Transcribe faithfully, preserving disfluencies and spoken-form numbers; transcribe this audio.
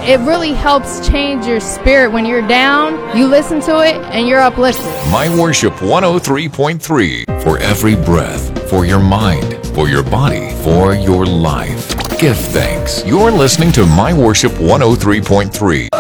it really helps change your spirit when you're down. You listen to it and you're uplifted. My Worship one oh three point three. For every breath, for your mind, for your body, for your life. Give thanks. You're listening to My Worship one oh three point three.